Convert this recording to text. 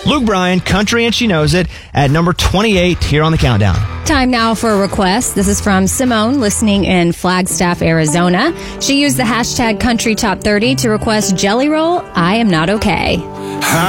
Luke Bryan, Country and She Knows It, at number 28 here on the countdown. Time now for a request. This is from Simone, listening in Flagstaff, Arizona. She used the hashtag Country Top 30 to request Jelly Roll, I Am Not Okay.